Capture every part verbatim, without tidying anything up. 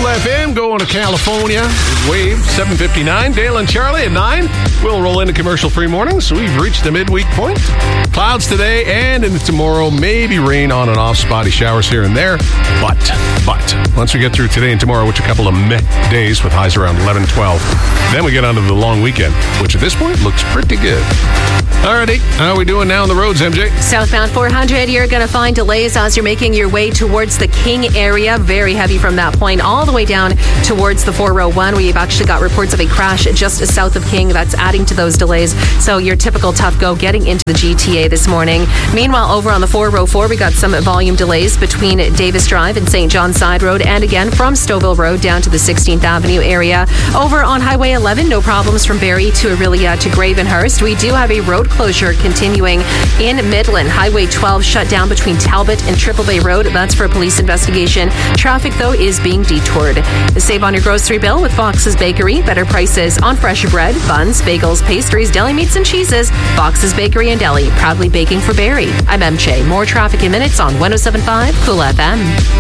Cool F M going to California. Wave seven fifty-nine. Dale and Charlie at nine. We'll roll into commercial-free mornings. So we've reached the midweek point. Clouds today and into tomorrow. Maybe rain on and off, spotty showers here and there. But, but, once we get through today and tomorrow, which are a couple of meh days with highs around eleven, twelve, then we get onto the long weekend, which at this point looks pretty good. Alrighty, how are we doing now on the roads, M J? Southbound four hundred, you're going to find delays as you're making your way towards the King area. Very heavy from that point all the way down towards the four oh one. We've actually got reports of a crash just south of King that's adding to those delays. So your typical tough go getting into the G T A this morning. Meanwhile, over on the four oh four, we got some volume delays between Davis Drive and Saint John Side Road, and again from Stouffville Road down to the sixteenth Avenue area. Over on Highway eleven, no problems from Barrie to Orillia to Gravenhurst. We do have a road closure continuing in Midland. Highway twelve shut down between Talbot and Triple Bay Road. That's for a police investigation. Traffic, though, is being detoured. Save on your grocery bill with Fox's Bakery. Better prices on fresh bread, buns, bagels, pastries, deli meats, and cheeses. Fox's Bakery and Deli, proudly baking for Barrie. I'm M J. More traffic in minutes on one oh seven point five Cool F M.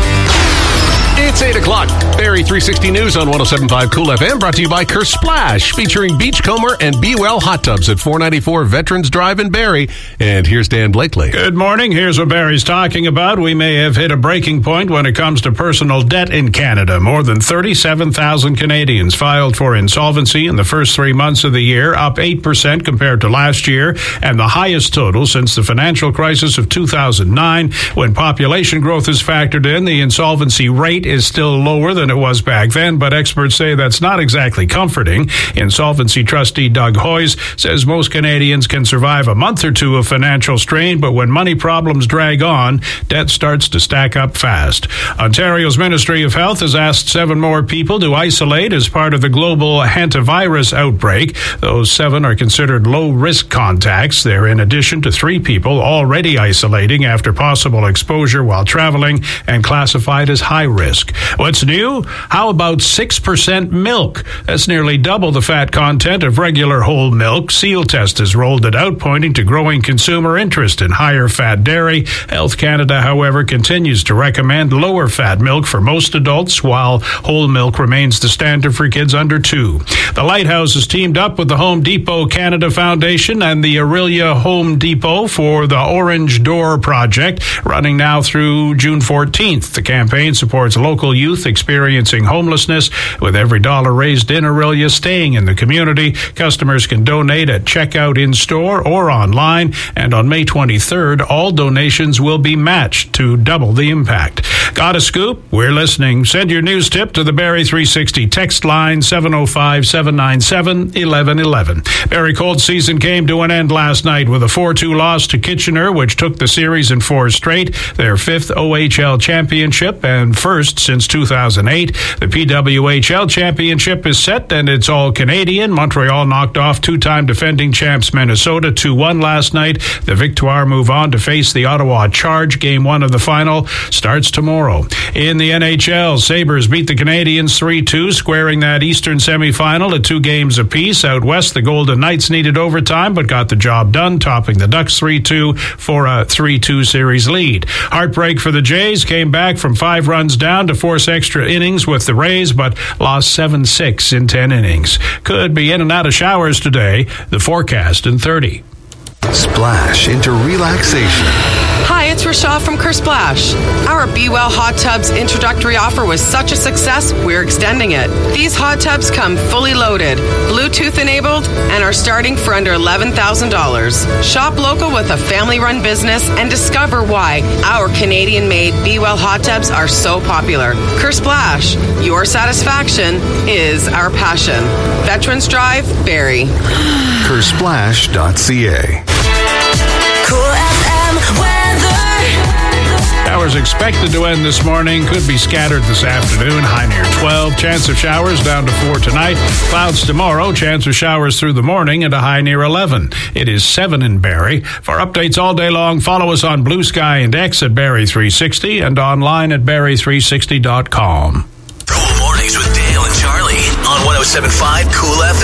It's eight o'clock. Barrie three sixty News on one oh seven point five Cool F M, brought to you by Kerr Splash, featuring Beachcomber and Be Well Hot Tubs at four ninety-four Veterans Drive in Barrie. And here's Dan Blakely. Good morning. Here's what Barrie's talking about. We may have hit a breaking point when it comes to personal debt in Canada. More than thirty-seven thousand Canadians filed for insolvency in the first three months of the year, up eight percent compared to last year, and the highest total since the financial crisis of two thousand nine. When population growth is factored in, the insolvency rate is still lower than it was back then, but experts say that's not exactly comforting. Insolvency trustee Doug Hoyes says most Canadians can survive a month or two of financial strain, but when money problems drag on, debt starts to stack up fast. Ontario's Ministry of Health has asked seven more people to isolate as part of the global hantavirus outbreak. Those seven are considered low-risk contacts. They're in addition to three people already isolating after possible exposure while traveling and classified as high risk. What's new? How about six percent milk? That's nearly double the fat content of regular whole milk. Seal Test has rolled it out, pointing to growing consumer interest in higher fat dairy. Health Canada, however, continues to recommend lower fat milk for most adults, while whole milk remains the standard for kids under two. The Lighthouse has teamed up with the Home Depot Canada Foundation and the Orillia Home Depot for the Orange Door Project, running now through June fourteenth. The campaign supports local youth experiencing homelessness, with every dollar raised in Orillia staying in the community. Customers can donate at checkout in-store or online, and on May twenty-third, all donations will be matched to double the impact. Got a scoop? We're listening. Send your news tip to the Barrie three sixty text line seven oh five, seven nine seven, one one one one. Barrie Colts season came to an end last night with a four two loss to Kitchener, which took the series in four straight, their fifth O H L championship and first since two thousand eight. The P W H L championship is set, and it's all Canadian. Montreal knocked off two-time defending champs Minnesota two one last night. The Victoire move on to face the Ottawa Charge. Game one of the final starts tomorrow. In the N H L, Sabres beat the Canadiens three two, squaring that Eastern semifinal at two games apiece. Out west, the Golden Knights needed overtime, but got the job done, topping the Ducks three two for a three two series lead. Heartbreak for the Jays, came back from five runs down to force extra innings with the Rays, but lost seven six in ten innings. Could be in and out of showers today. The forecast in thirty. Splash into relaxation. Hi, it's Rochelle from Kerr Splash. Our Be Well Hot Tubs introductory offer was such a success, we're extending it. These hot tubs come fully loaded, Bluetooth enabled, and are starting for under eleven thousand dollars. Shop local with a family-run business and discover why our Canadian-made Be Well Hot Tubs are so popular. Kerr Splash, your satisfaction is our passion. Veterans Drive, Barrie. Kerr Splash dot C A. Cool F M weather. Showers expected to end this morning. Could be scattered this afternoon. High near twelve. Chance of showers down to four tonight. Clouds tomorrow. Chance of showers through the morning and a high near eleven. It is seven in Barrie. For updates all day long, follow us on Blue Sky and X at Barrie three sixty and online at Barrie three sixty dot com. Cool Mornings with Dale and Charlie on one oh seven point five Cool F M.